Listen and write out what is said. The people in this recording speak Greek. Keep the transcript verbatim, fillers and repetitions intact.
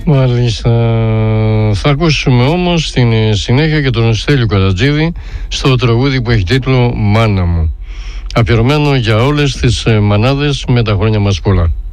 Μάλιστα. Θα ακούσουμε όμως στην συνέχεια και τον Στέλιο Καρατζίδη στο τραγούδι που έχει τίτλο «Μάνα μου», αφιερωμένο για όλες τις μανάδες με τα χρόνια μας πολλά.